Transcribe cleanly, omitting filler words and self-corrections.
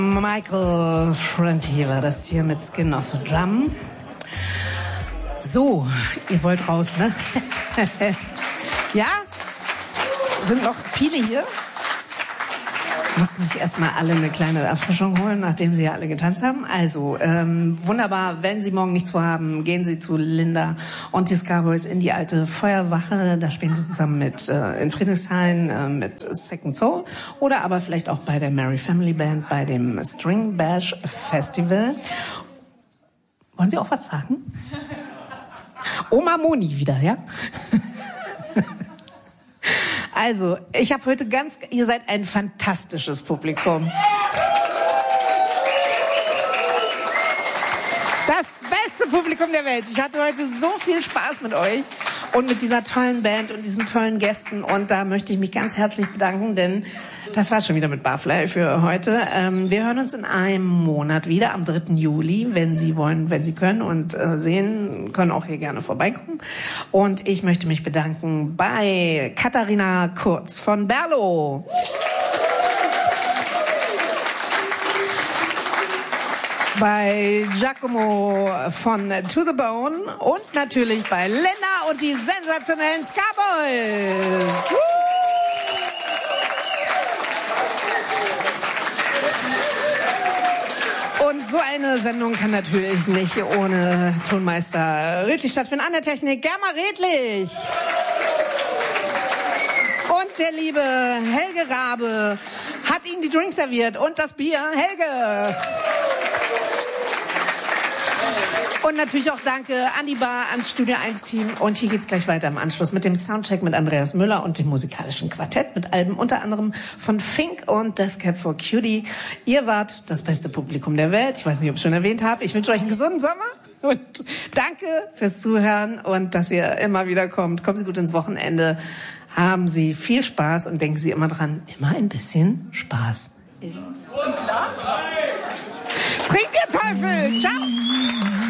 Michael Franti war das hier mit Skin of the Drum. So, ihr wollt raus, ne? Ja? Sind noch viele hier? Mussten sich erstmal alle eine kleine Erfrischung holen, nachdem sie ja alle getanzt haben. Also, wunderbar, wenn Sie morgen nichts vorhaben, gehen Sie zu Linda und die Scarboys in die alte Feuerwache. Da spielen Sie zusammen mit in Friedrichshain mit Second Soul oder aber vielleicht auch bei der Merry Family Band bei dem String Bash Festival. Wollen Sie auch was sagen? Oma Moni wieder, ja? Also, ich habe heute ihr seid ein fantastisches Publikum. Das beste Publikum der Welt. Ich hatte heute so viel Spaß mit euch und mit dieser tollen Band und diesen tollen Gästen. Und da möchte ich mich ganz herzlich bedanken, denn das war's schon wieder mit Barfly für heute. Wir hören uns in einem Monat wieder, am 3. Juli, wenn Sie wollen, wenn Sie können und sehen, können auch hier gerne vorbeikommen. Und ich möchte mich bedanken bei Katharina Kurz von Berlo. Bei Giacomo von To The Bone und natürlich bei Linda und die sensationellen Scarboys. Und so eine Sendung kann natürlich nicht ohne Tonmeister Redlich stattfinden. An der Technik Germa Redlich. Und der liebe Helge Rabe hat Ihnen die Drinks serviert und das Bier. Helge! Und natürlich auch danke an die Bar, ans Studio 1 Team. Und hier geht's gleich weiter im Anschluss mit dem Soundcheck mit Andreas Müller und dem musikalischen Quartett mit Alben unter anderem von Fink und Death Cab for Cutie. Ihr wart das beste Publikum der Welt. Ich weiß nicht, ob ich es schon erwähnt habe. Ich wünsche euch einen gesunden Sommer und danke fürs Zuhören und dass ihr immer wieder kommt. Kommen Sie gut ins Wochenende. Haben Sie viel Spaß und denken Sie immer dran, immer ein bisschen Spaß. Trinkt ihr Teufel! Ciao!